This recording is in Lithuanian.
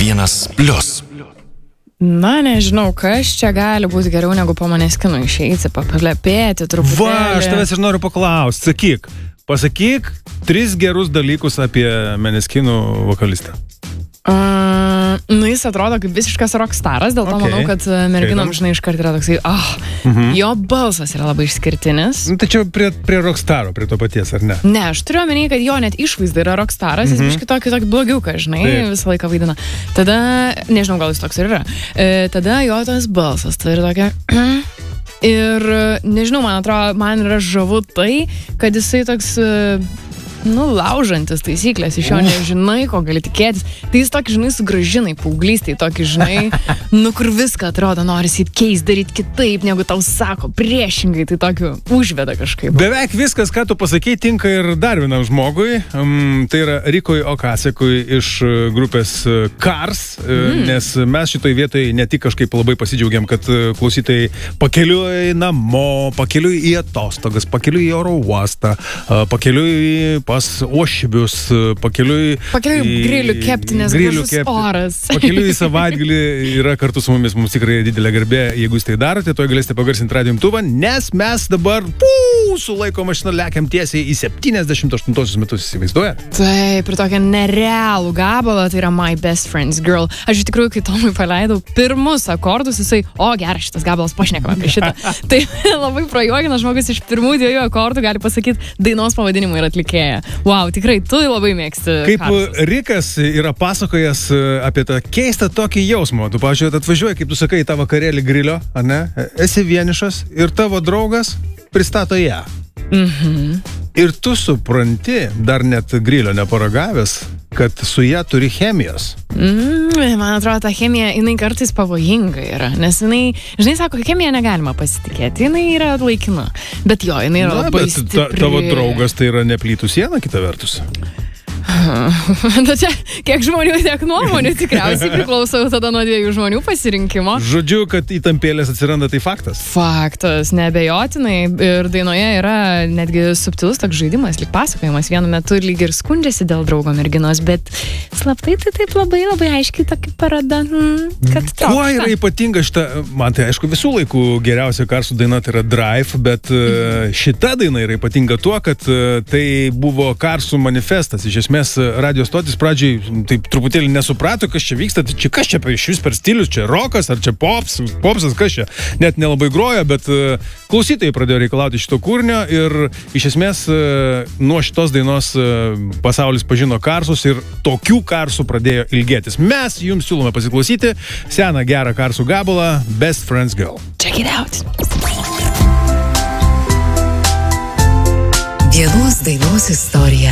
1+. Na, nežinau, kas čia gali būti geriau negu po Måneskinų išeiti, paplepėti truputėlį. Va, aš tavęs ir noriu paklausti. Pasakyk 3 gerus dalykus apie Måneskinų vokalistą. Jis atrodo kaip visiškas rockstaras, dėl to manau, kad merginom, žinai, iškart yra toksai, jo balsas yra labai išskirtinis. Tai čia prie rockstaro, prie to paties, ar ne? Ne, aš turiu omeny, kad jo net išvaizda yra rockstaras, jis biškai tokį blogiuką, žinai, visą laiką vaidina. Tada, nežinau, gal jis toks ir yra, tada jo tas balsas, tai yra tokia... Ir, nežinau, man atrodo, man yra žavu tai, kad jisai toks... laužantis taisyklės, iš jo nežinai, ko gali tikėtis. Tai jis tokį, žinai, sugrąžinai paauglystėj, tokį, žinai, kur viską atrodo, norisi keist, daryti kitaip, negu tau sako, priešingai, tai tokiu užveda kažkaip. Beveik viskas, ką tu pasakei, tinka ir dar vienam žmogui. Tai yra Rikui Okasekui iš grupės Cars, nes mes šitoj vietoj ne tik kažkaip labai pasidžiaugiam, kad klausytojai pakeliui namo, pakeliui į atostogas, pakeliui į oro uostą, pakeliui pas uošvius, pakeliui grilių kepti, nes gražus oras. Pakeliui į savaitgalį yra kartu su mumis, mums tikrai didelė garbė, jeigu jūs tai darote, to galėsite pagarsinti radijo imtuvą, nes mes dabar su laiko mašina lekiam tiesiai į 78 metus, įsivaizduoja? Taip, ir tokią nerealų gabalą, tai yra My Best Friend's Girl. Aš iš tikrųjų, kai Tomui paleidau pirmus akordus, jisai, geras šitas gabalas, pašnekam apie šitą. Tai labai prajuokina žmogus iš pirmų 2 akordų gali pasakyti dainos pavadinimą ir atlikėją. Wow, tikrai, tu labai mėgsti. Kaip Rikas yra pasakojęs apie tą keistą tokį jausmą. Tu, pavyzdžiui, atvažiuoji, kaip tu sakai, į tą vakarėlį grilio, ar ne? Esi vienišas ir tavo draugas pristato ją. Ir tu supranti, dar net grilio neparagavęs, kad su ją turi chemijos. Man atrodo, ta chemija, jinai kartais pavojinga yra, nes jinai, žinai, sako, chemija negalima pasitikėti, jinai yra laikina, bet jo, jinai yra labai stipri. Tavo draugas tai yra ne plytų siena, kita vertus. Čia kiek žmonių, tiek nuomonių tikriausiai priklauso tada nuo 2 žmonių pasirinkimo. Žodžiu, kad įtampėlės atsiranda, tai faktas. Faktas, neabejotinai. Ir dainoje yra netgi subtilus toks žaidimas, lyg pasakojimas. Vienu metu lyg ir skundžiasi dėl draugo merginos, bet slaptai tai taip labai aiškiai tokia parada, kad trokšta. Kuo yra ypatinga šita, man tai aišku visų laikų geriausia Carsų daina tai yra Drive, bet šita daina yra ypatinga tuo, kad tai buvo Carsų manifestas. Iš esmės radio stotis pradžiai taip truputėlį nesuprato, kas čia vyksta, tai kas čia iš vis per stilius, čia rokas ar čia popsas, kas čia net nelabai groja, bet klausytojai pradėjo reikalauti šito kūrinio ir iš esmės nuo šitos dainos pasaulis pažino Carsus ir tokių Carsų pradėjo ilgėtis. Mes jums siūlome pasiklausyti seną gerą Carsų gabalą Best Friend's Girl. Check it out. Vienos dainos istorija.